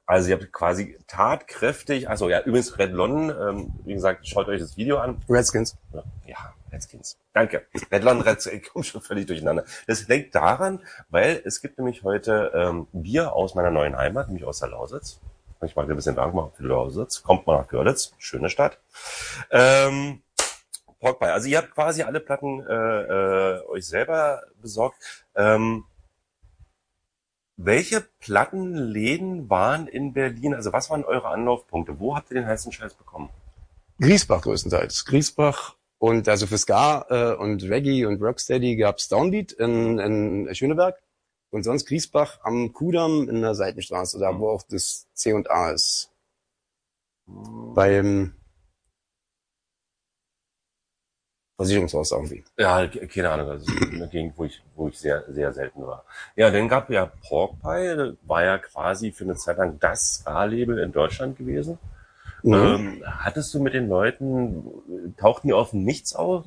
Also ihr habt quasi tatkräftig, also ja, übrigens Red Lon, wie gesagt, schaut euch das Video an. Redskins. Ja, Redskins. Danke. Red Lon, Redskins, ich komme schon völlig durcheinander. Das liegt daran, weil es gibt nämlich heute Bier aus meiner neuen Heimat, nämlich aus der Lausitz. Ich mag dir ein bisschen Dank machen für die Lausitz. Kommt mal nach Görlitz, schöne Stadt. Pork Pie. Also ihr habt quasi alle Platten euch selber besorgt. Welche Plattenläden waren in Berlin? Also was waren eure Anlaufpunkte? Wo habt ihr den heißen Scheiß bekommen? Griesbach größtenteils. Griesbach und also für Ska und Reggae und Rocksteady gab's Downbeat in Schöneberg und sonst Griesbach am Kudamm in der Seitenstraße, da wo auch das C&A ist. Beim Versicherungshaus irgendwie. Ja, keine Ahnung, das ist eine Gegend, wo ich sehr, sehr selten war. Ja, dann gab ja Pork Pie, war ja quasi für eine Zeit lang das Ska-Label in Deutschland gewesen. Hattest du mit den Leuten, tauchten die aus dem Nichts auf